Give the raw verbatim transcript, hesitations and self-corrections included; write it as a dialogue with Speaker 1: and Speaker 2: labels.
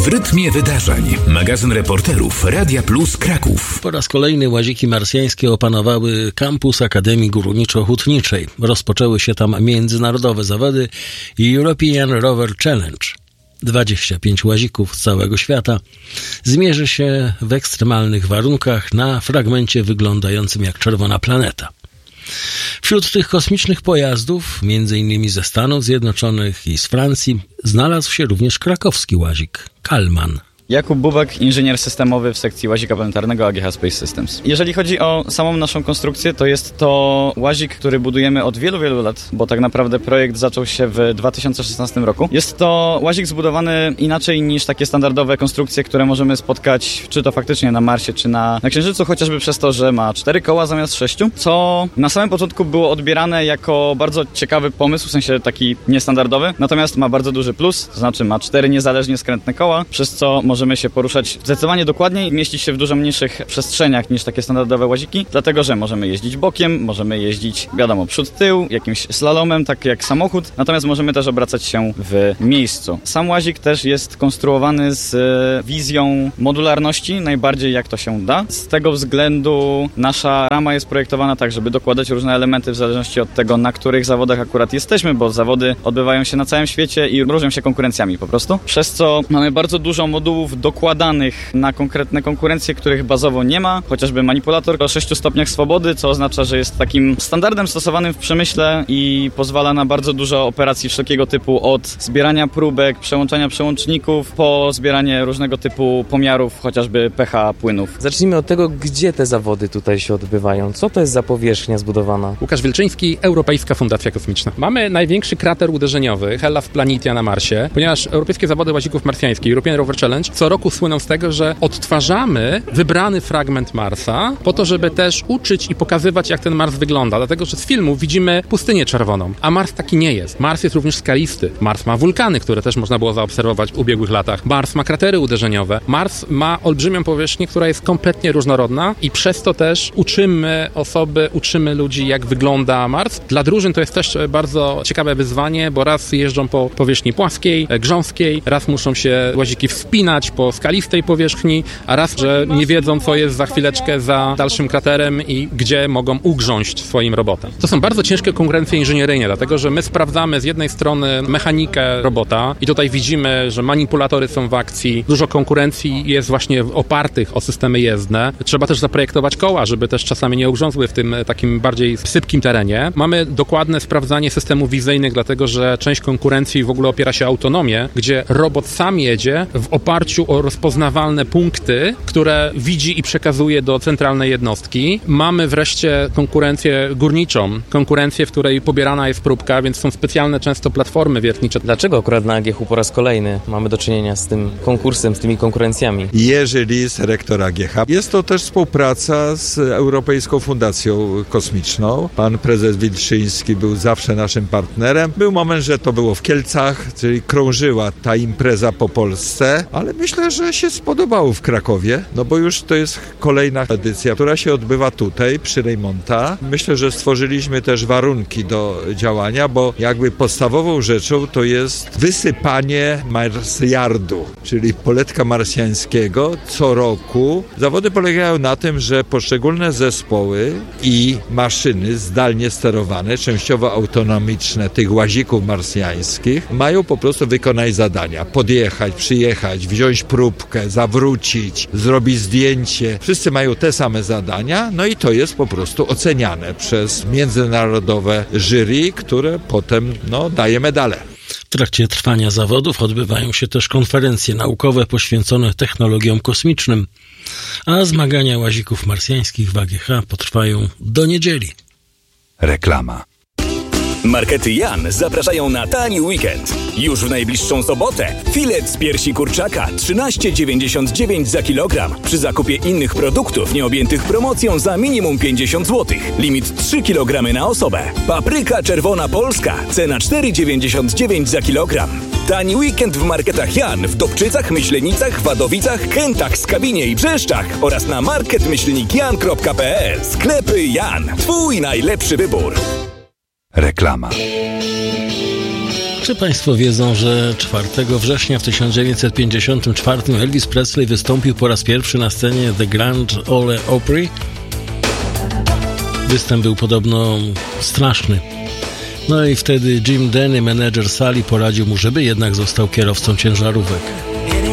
Speaker 1: W rytmie wydarzeń. Magazyn reporterów Radia Plus Kraków.
Speaker 2: Po raz kolejny łaziki marsjańskie opanowały kampus Akademii Górniczo-Hutniczej. Rozpoczęły się tam międzynarodowe zawody European Rover Challenge. dwadzieścia pięć łazików z całego świata zmierzy się w ekstremalnych warunkach na fragmencie wyglądającym jak czerwona planeta. Wśród tych kosmicznych pojazdów, między innymi ze Stanów Zjednoczonych i z Francji, znalazł się również krakowski łazik Kalman.
Speaker 3: Jakub Bubak, inżynier systemowy w sekcji łazika planetarnego A G H Space Systems. Jeżeli chodzi o samą naszą konstrukcję, to jest to łazik, który budujemy od wielu, wielu lat, bo tak naprawdę projekt zaczął się w dwa tysiące szesnastym roku. Jest to łazik zbudowany inaczej niż takie standardowe konstrukcje, które możemy spotkać, czy to faktycznie na Marsie, czy na, na Księżycu, chociażby przez to, że ma cztery koła zamiast sześciu, co na samym początku było odbierane jako bardzo ciekawy pomysł, w sensie taki niestandardowy, natomiast ma bardzo duży plus, to znaczy ma cztery niezależnie skrętne koła, przez co możemy się poruszać zdecydowanie dokładniej i mieścić się w dużo mniejszych przestrzeniach niż takie standardowe łaziki, dlatego że możemy jeździć bokiem, możemy jeździć, wiadomo, przód, tył, jakimś slalomem, tak jak samochód, natomiast możemy też obracać się w miejscu. Sam łazik też jest konstruowany z wizją modularności, najbardziej jak to się da. Z tego względu nasza rama jest projektowana tak, żeby dokładać różne elementy w zależności od tego, na których zawodach akurat jesteśmy, bo zawody odbywają się na całym świecie i różnią się konkurencjami po prostu, przez co mamy bardzo dużo modułów dokładanych na konkretne konkurencje, których bazowo nie ma, chociażby manipulator o sześciu stopniach swobody, co oznacza, że jest takim standardem stosowanym w przemyśle i pozwala na bardzo dużo operacji wszelkiego typu, od zbierania próbek, przełączania przełączników, po zbieranie różnego typu pomiarów, chociażby pH płynów.
Speaker 4: Zacznijmy od tego, gdzie te zawody tutaj się odbywają. Co to jest za powierzchnia zbudowana?
Speaker 5: Łukasz Wilczyński, Europejska Fundacja Kosmiczna. Mamy największy krater uderzeniowy, Hellas Planitia na Marsie, ponieważ Europejskie Zawody Łazików Marsjańskich, European Rover Challenge, co roku słyną z tego, że odtwarzamy wybrany fragment Marsa po to, żeby też uczyć i pokazywać, jak ten Mars wygląda. Dlatego, że z filmu widzimy pustynię czerwoną, a Mars taki nie jest. Mars jest również skalisty. Mars ma wulkany, które też można było zaobserwować w ubiegłych latach. Mars ma kratery uderzeniowe. Mars ma olbrzymią powierzchnię, która jest kompletnie różnorodna i przez to też uczymy osoby, uczymy ludzi, jak wygląda Mars. Dla drużyn to jest też bardzo ciekawe wyzwanie, bo raz jeżdżą po powierzchni płaskiej, grząskiej, raz muszą się łaziki wspinać po skalistej powierzchni, a raz, że nie wiedzą, co jest za chwileczkę za dalszym kraterem i gdzie mogą ugrząść swoim robotem. To są bardzo ciężkie konkurencje inżynieryjne, dlatego że my sprawdzamy z jednej strony mechanikę robota i tutaj widzimy, że manipulatory są w akcji, dużo konkurencji jest właśnie opartych o systemy jezdne. Trzeba też zaprojektować koła, żeby też czasami nie ugrzązły w tym takim bardziej sypkim terenie. Mamy dokładne sprawdzanie systemów wizyjnych, dlatego że część konkurencji w ogóle opiera się o autonomię, gdzie robot sam jedzie w oparciu o rozpoznawalne punkty, które widzi i przekazuje do centralnej jednostki. Mamy wreszcie konkurencję górniczą, konkurencję, w której pobierana jest próbka, więc są specjalne często platformy wiertnicze.
Speaker 4: Dlaczego akurat na A G H po raz kolejny mamy do czynienia z tym konkursem, z tymi konkurencjami?
Speaker 6: Jerzy Lis, rektor A G H. Jest to też współpraca z Europejską Fundacją Kosmiczną. Pan prezes Wilczyński był zawsze naszym partnerem. Był moment, że to było w Kielcach, czyli krążyła ta impreza po Polsce, ale myślę, że się spodobało w Krakowie, no bo już to jest kolejna edycja, która się odbywa tutaj, przy Rejmonta. Myślę, że stworzyliśmy też warunki do działania, bo jakby podstawową rzeczą to jest wysypanie marsjardu, czyli poletka marsjańskiego co roku. Zawody polegają na tym, że poszczególne zespoły i maszyny zdalnie sterowane, częściowo autonomiczne tych łazików marsjańskich mają po prostu wykonać zadania, podjechać, przyjechać, wziąć próbkę, zawrócić, zrobić zdjęcie. Wszyscy mają te same zadania, no i to jest po prostu oceniane przez międzynarodowe jury, które potem no, daje medale.
Speaker 2: W trakcie trwania zawodów odbywają się też konferencje naukowe poświęcone technologiom kosmicznym, a zmagania łazików marsjańskich w A G H potrwają do niedzieli.
Speaker 1: Reklama.
Speaker 7: Markety Jan zapraszają na tani weekend. Już w najbliższą sobotę filet z piersi kurczaka trzynaście dziewięćdziesiąt dziewięć za kilogram. Przy zakupie innych produktów nieobjętych promocją za minimum pięćdziesiąt złotych. Limit trzy kilogramy na osobę. Papryka czerwona polska. Cena cztery dziewięćdziesiąt dziewięć za kilogram. Tani weekend w marketach Jan w Dobczycach, Myślenicach, Wadowicach, Kętach, Skabinie i Brzeszczach oraz na market myślnik jan kropka p l. Sklepy Jan. Twój najlepszy wybór.
Speaker 1: Reklama.
Speaker 2: Czy Państwo wiedzą, że czwartego września w tysiąc dziewięćset pięćdziesiątym czwartym Elvis Presley wystąpił po raz pierwszy na scenie The Grand Ole Opry? Występ był podobno straszny. No i wtedy Jim Denny, menedżer sali, poradził mu, żeby jednak został kierowcą ciężarówek.